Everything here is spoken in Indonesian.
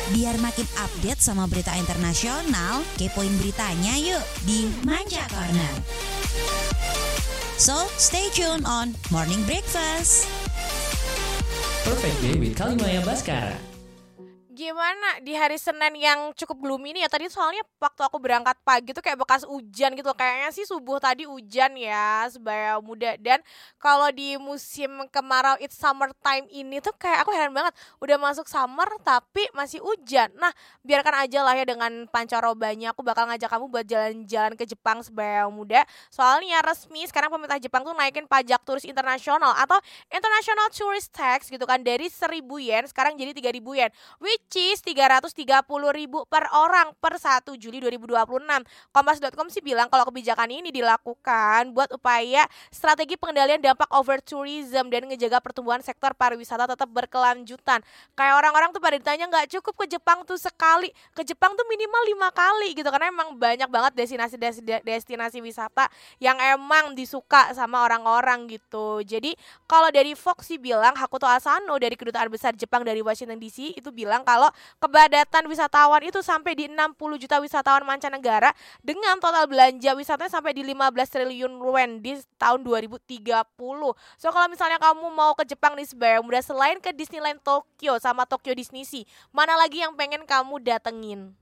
Biar makin update sama berita internasional, kepoin beritanya yuk di Manca Corner. So, stay tuned on Morning Breakfast. Perfect Day with Kalimaya Baskara. Gimana di hari Senin yang cukup gloomy ini ya? Tadi soalnya waktu aku berangkat pagi tuh kayak bekas hujan gitu. Kayaknya sih subuh tadi hujan ya, sebaya muda. Dan kalau di musim kemarau it's summertime ini tuh kayak aku heran banget. Udah masuk summer tapi masih hujan. Nah, biarkan aja lah ya dengan pancarobanya. Aku bakal ngajak kamu buat jalan-jalan ke Jepang sebaya muda. Soalnya resmi sekarang pemerintah Jepang tuh naikin pajak turis internasional atau International Tourist Tax gitu kan, dari 1.000 yen sekarang jadi 3.000 yen. Which is 330.000 per orang per 1 Juli 2026. Kompas.com sih bilang kalau kebijakan ini dilakukan buat upaya strategi pengendalian dampak over tourism dan ngejaga pertumbuhan sektor pariwisata tetap berkelanjutan. Kayak orang-orang tuh pada ditanya nggak cukup ke Jepang tuh sekali, ke Jepang tuh minimal 5 kali gitu, karena emang banyak banget destinasi wisata yang emang disuka sama orang-orang gitu. Jadi kalau dari Fox sih bilang, Hakuto Asano dari Kedutaan Besar Jepang dari Washington DC itu bilang kalau kepadatan wisatawan itu sampai di 60 juta wisatawan mancanegara dengan total belanja wisatanya sampai di 15 triliun yen di tahun 2030. So kalau misalnya kamu mau ke Jepang nih sebaya muda, selain ke Disneyland Tokyo sama Tokyo Disney Sea, mana lagi yang pengen kamu datengin?